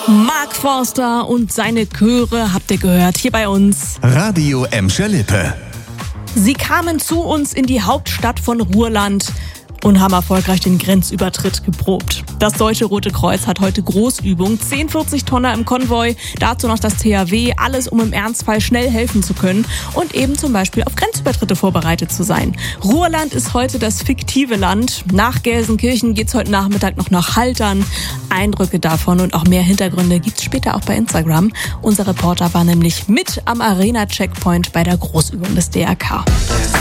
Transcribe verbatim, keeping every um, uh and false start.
Mark Forster und seine Chöre habt ihr gehört hier bei uns. Radio Emscher Lippe. Sie kamen zu uns in die Hauptstadt von Ruhrland und haben erfolgreich den Grenzübertritt geprobt. Das Deutsche Rote Kreuz hat heute Großübung, zehn vierzig Tonner im Konvoi, dazu noch das T H W, alles um im Ernstfall schnell helfen zu können und eben zum Beispiel auf Grenzübertritte vorbereitet zu sein. Ruhrland ist heute das fiktive Land. Nach Gelsenkirchen geht's heute Nachmittag noch nach Haltern. Eindrücke davon und auch mehr Hintergründe gibt's später auch bei Instagram. Unser Reporter war nämlich mit am Arena-Checkpoint bei der Großübung des D R K.